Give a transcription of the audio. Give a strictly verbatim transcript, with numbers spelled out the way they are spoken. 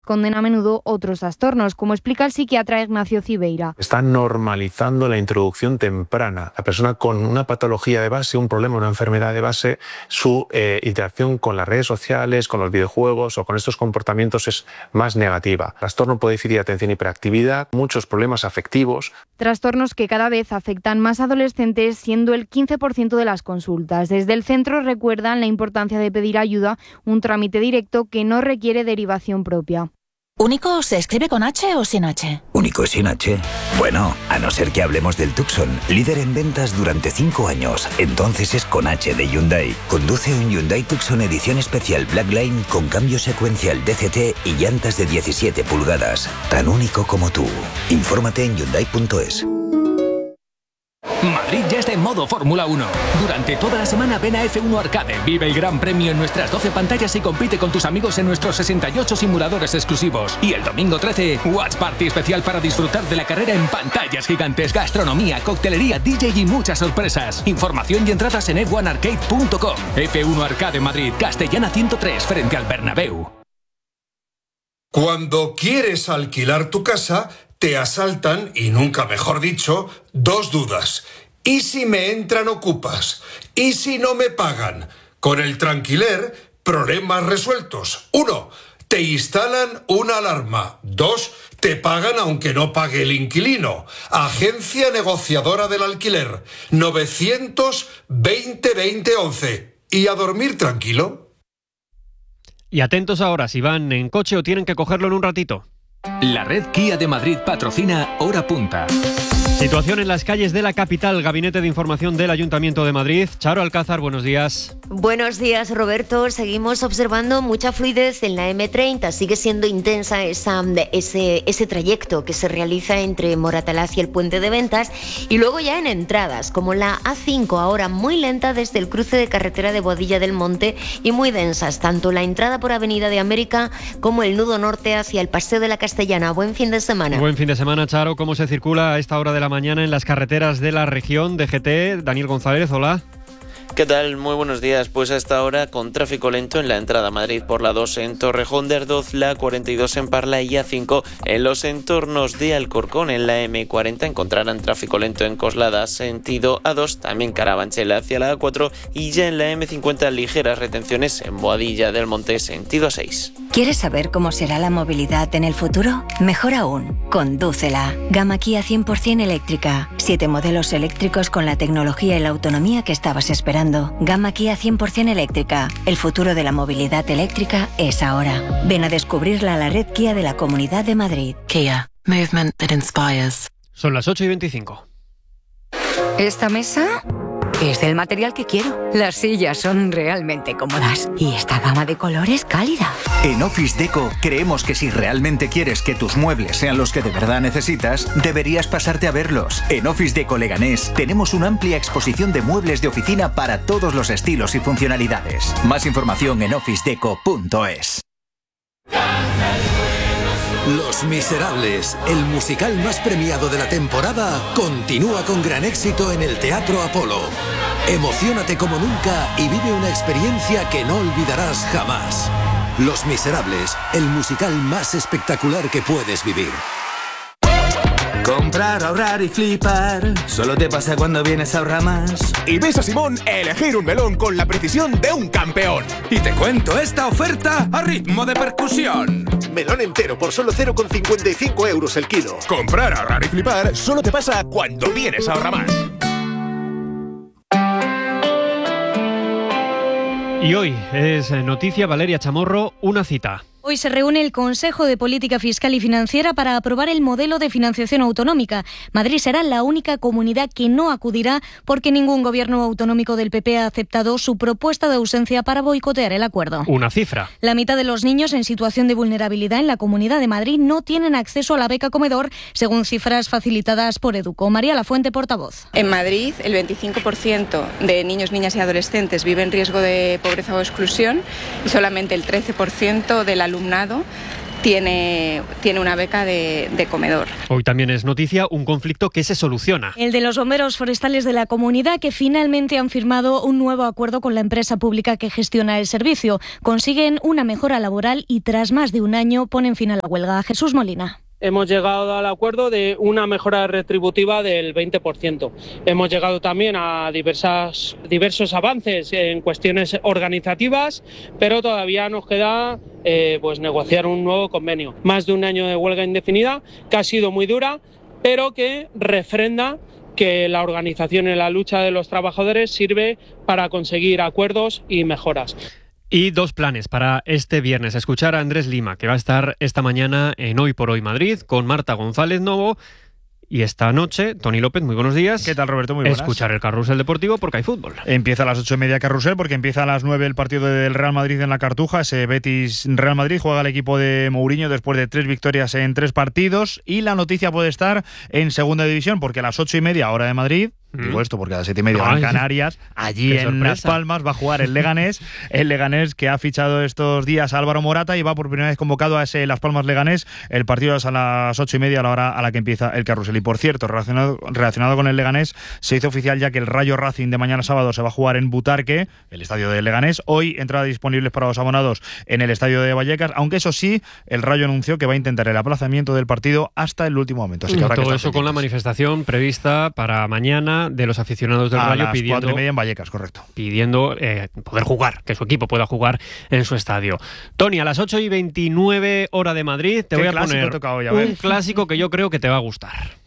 condena a menudo otros trastornos, como explica el psiquiatra Ignacio Cibeira. Está normalizando la introducción temprana. La persona con una patología de base, un problema, una enfermedad de base, su eh, interacción con las redes sociales, con los videojuegos o con estos comportamientos es más negativa. Trastorno por déficit de atención y hiperactividad, muchos problemas afectivos. Trastornos que cada vez afectan más adolescentes, siendo el quince por ciento de las consultas. Desde el centro recuerdan la importancia de pedir ayuda, un trámite directo que no requiere derivación propia. ¿Único se escribe con H o sin H? ¿Único sin H? Bueno, a no ser que hablemos del Tucson, líder en ventas durante cinco años. Entonces es con H de Hyundai. Conduce un Hyundai Tucson edición especial Blackline con cambio secuencial D C T y llantas de diecisiete pulgadas. Tan único como tú. Infórmate en Hyundai punto es. Madrid ya está en modo Fórmula uno. Durante toda la semana ven a F uno Arcade, vive el gran premio en nuestras doce pantallas y compite con tus amigos en nuestros sesenta y ocho simuladores exclusivos. Y el domingo trece, Watch Party especial para disfrutar de la carrera en pantallas gigantes, gastronomía, coctelería, D J y muchas sorpresas. Información y entradas en f uno arcade punto com. F uno Arcade Madrid, Castellana ciento tres, frente al Bernabéu. Cuando quieres alquilar tu casa, te asaltan, y nunca mejor dicho, dos dudas. ¿Y si me entran ocupas? ¿Y si no me pagan? Con el Tranquiler, problemas resueltos. Uno, te instalan una alarma. Dos, te pagan aunque no pague el inquilino. Agencia negociadora del alquiler. novecientos veinte veinte once. ¿Y a dormir tranquilo? Y atentos ahora, si van en coche o tienen que cogerlo en un ratito. La red Kia de Madrid patrocina Hora Punta. Situación en las calles de la capital. Gabinete de Información del Ayuntamiento de Madrid. Charo Alcázar, buenos días. Buenos días, Roberto. Seguimos observando mucha fluidez en la eme treinta. Sigue siendo intensa esa, ese, ese trayecto que se realiza entre Moratalaz y el Puente de Ventas. Y luego ya en entradas, como la A cinco, ahora muy lenta desde el cruce de carretera de Boadilla del Monte y muy densas, tanto la entrada por Avenida de América como el nudo norte hacia el Paseo de la Castellana. Buen fin de semana. Buen fin de semana, Charo. ¿Cómo se circula a esta hora de la mañana en las carreteras de la región? D G T, Daniel González, hola. ¿Qué tal? Muy buenos días. Pues hasta ahora con tráfico lento en la entrada a Madrid por la dos en Torrejón de Ardoz, la cuarenta y dos en Parla y A cinco en los entornos de Alcorcón. En la eme cuarenta encontrarán tráfico lento en Coslada sentido A dos, también Carabanchel hacia la A cuatro y ya en la eme cincuenta ligeras retenciones en Boadilla del Monte sentido A seis. ¿Quieres saber cómo será la movilidad en el futuro? Mejor aún, condúcela. Gama Kia cien por ciento eléctrica. Siete modelos eléctricos con la tecnología y la autonomía que estabas esperando. Gama Kia cien por ciento eléctrica. El futuro de la movilidad eléctrica es ahora. Ven a descubrirla a la red Kia de la Comunidad de Madrid. Kia. Movement that inspires. Son las ocho y veinticinco. Esta mesa es del material que quiero. Las sillas son realmente cómodas y esta gama de colores cálida. En Office Deco creemos que si realmente quieres que tus muebles sean los que de verdad necesitas, deberías pasarte a verlos. En Office Deco Leganés tenemos una amplia exposición de muebles de oficina para todos los estilos y funcionalidades. Más información en office deco punto es. Los Miserables, el musical más premiado de la temporada, continúa con gran éxito en el Teatro Apolo. Emociónate como nunca y vive una experiencia que no olvidarás jamás. Los Miserables, el musical más espectacular que puedes vivir. Comprar, ahorrar y flipar. Solo te pasa cuando vienes a Ahorramás. Y ves a Simón elegir un melón con la precisión de un campeón. Y te cuento esta oferta a ritmo de percusión. Melón entero por solo cero coma cincuenta y cinco euros el kilo. Comprar, ahorrar y flipar solo te pasa cuando vienes a Ahorramás. Y hoy es noticia, Valeria Chamorro, una cita. Hoy se reúne el Consejo de Política Fiscal y Financiera para aprobar el modelo de financiación autonómica. Madrid será la única comunidad que no acudirá porque ningún gobierno autonómico del P P ha aceptado su propuesta de ausencia para boicotear el acuerdo. Una cifra. La mitad de los niños en situación de vulnerabilidad en la Comunidad de Madrid no tienen acceso a la beca comedor, según cifras facilitadas por Educo. María Lafuente, portavoz. En Madrid, el veinticinco por ciento de niños, niñas y adolescentes vive en riesgo de pobreza o exclusión y solamente el trece por ciento de la alumnado tiene, tiene una beca de, de comedor. Hoy también es noticia un conflicto que se soluciona. El de los bomberos forestales de la comunidad, que finalmente han firmado un nuevo acuerdo con la empresa pública que gestiona el servicio. Consiguen una mejora laboral y tras más de un año ponen fin a la huelga. Jesús Molina. Hemos llegado al acuerdo de una mejora retributiva del veinte por ciento. Hemos llegado también a diversas, diversos avances en cuestiones organizativas, pero todavía nos queda eh, pues negociar un nuevo convenio. Más de un año de huelga indefinida, que ha sido muy dura, pero que refrenda que la organización en la lucha de los trabajadores sirve para conseguir acuerdos y mejoras. Y dos planes para este viernes. Escuchar a Andrés Lima, que va a estar esta mañana en Hoy por Hoy Madrid, con Marta González Novo. Y esta noche, Tony López, muy buenos días. ¿Qué tal, Roberto? Muy buenas. Escuchar el Carrusel Deportivo porque hay fútbol. Empieza a las ocho y media Carrusel porque empieza a las nueve el partido del Real Madrid en la Cartuja. Ese Betis-Real Madrid juega el equipo de Mourinho después de tres victorias en tres partidos. Y la noticia puede estar en segunda división porque a las ocho y media, hora de Madrid, Mm. digo esto porque a las siete y media van Canarias, allí en sorpresa. Las Palmas va a jugar el Leganés, el Leganés que ha fichado estos días a Álvaro Morata y va por primera vez convocado a ese Las Palmas Leganés. El partido es a las ocho y media, a la hora a la que empieza el Carrusel. Y por cierto, relacionado, relacionado con el Leganés, se hizo oficial ya que el Rayo Racing de mañana sábado se va a jugar en Butarque, el estadio de Leganés. Hoy entradas disponibles para los abonados en el estadio de Vallecas, aunque eso sí, el Rayo anunció que va a intentar el aplazamiento del partido hasta el último momento. Así que habrá todo que eso pendientes. Con la manifestación prevista para mañana de los aficionados del a Rayo las pidiendo cuatro y media en Vallecas, correcto. Pidiendo eh, poder jugar, que su equipo pueda jugar en su estadio. Tony, a las ocho y veintinueve hora de Madrid te voy a poner toca hoy, a un ver. clásico que yo creo que te va a gustar.